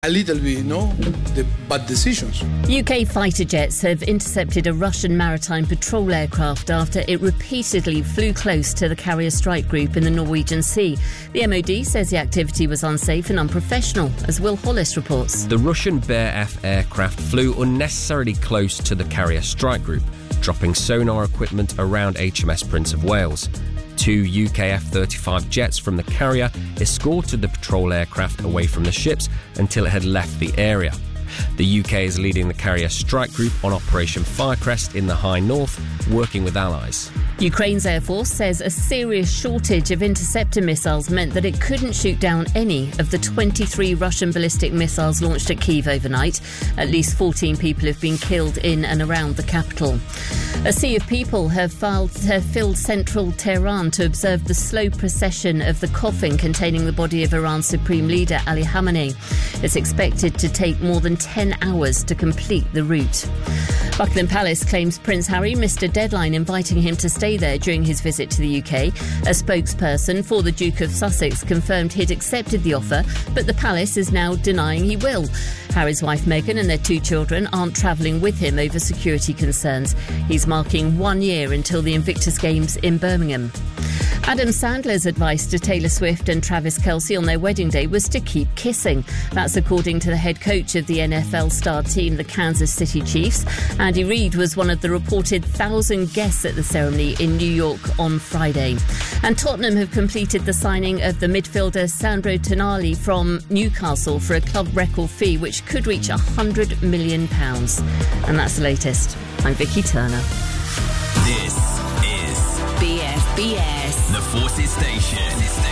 a little bit, the bad decisions. UK fighter jets have intercepted a Russian maritime patrol aircraft after it repeatedly flew close to the carrier strike group in the Norwegian Sea. The MOD says the activity was unsafe and unprofessional, as Will Hollis reports. The Russian Bear F aircraft flew unnecessarily close to the carrier strike group, dropping sonar equipment around HMS Prince of Wales. 2 UK F-35 jets from the carrier escorted the patrol aircraft away from the ships until it had left the area. The UK is leading the carrier strike group on Operation Firecrest in the High North, working with allies. Ukraine's Air Force says a serious shortage of interceptor missiles meant that it couldn't shoot down any of the 23 Russian ballistic missiles launched at Kyiv overnight. At least 14 people have been killed in and around the capital. A sea of people have filled central Tehran to observe the slow procession of the coffin containing the body of Iran's Supreme Leader Ali Khamenei. It's expected to take more than 10 hours to complete the route. Buckingham Palace claims Prince Harry missed a deadline inviting him to stay there during his visit to the UK. A spokesperson for the Duke of Sussex confirmed he'd accepted the offer, but the palace is now denying he will. Harry's wife Meghan and their 2 children aren't travelling with him over security concerns. He's marking 1 year until the Invictus Games in Birmingham. Adam Sandler's advice to Taylor Swift and Travis Kelce on their wedding day was to keep kissing. That's according to the head coach of the NFL star team, the Kansas City Chiefs. Andy Reid was one of the reported 1,000 guests at the ceremony in New York on Friday. And Tottenham have completed the signing of the midfielder Sandro Tonali from Newcastle for a club record fee which could reach £100 million. And that's the latest. I'm Vicky Turner. This is BFBS, the Forces Station.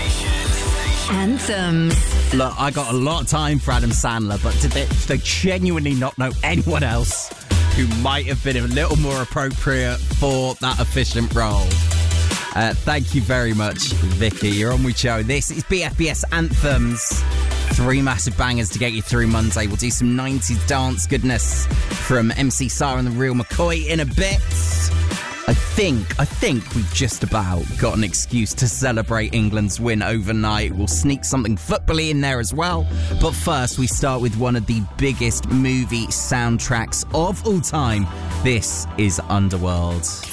Anthems. Look, I got a lot of time for Adam Sandler, but did they genuinely not know anyone else who might have been a little more appropriate for that efficient role? Thank you very much, Vicky. You're on with Joe. This is BFBS Anthems. 3 massive bangers to get you through Monday. We'll do some 90s dance goodness from MC Sarah and the Real McCoy in a bit. I think we've just about got an excuse to celebrate England's win overnight. We'll sneak something football-y in there as well. But first, we start with one of the biggest movie soundtracks of all time. This is Underworld.